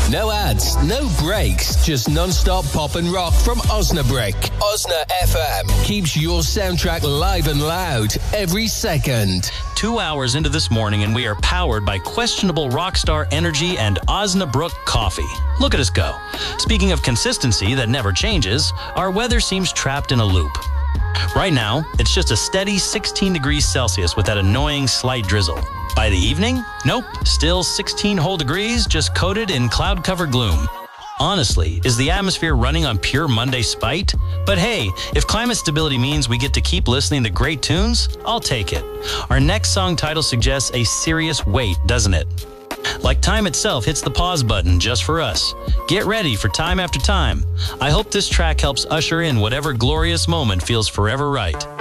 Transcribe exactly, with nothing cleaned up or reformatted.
No ads, no breaks, just non-stop pop and rock from Osnabrück. Osna F M keeps your soundtrack live and loud every second. Two hours into this morning and we are powered by questionable rockstar energy and Osnabrück coffee. Look at us go. Speaking of consistency that never changes, our weather seems trapped in a loop. Right now, it's just a steady sixteen degrees Celsius with that annoying slight drizzle. By the evening, nope, still sixteen whole degrees, just coated in cloud-covered gloom. Honestly, is the atmosphere running on pure Monday spite? But hey, if climate stability means we get to keep listening to great tunes, I'll take it. Our next song title suggests a serious wait, doesn't it? Like time itself hits the pause button just for us. Get ready for Time After Time. I hope this track helps usher in whatever glorious moment feels forever right.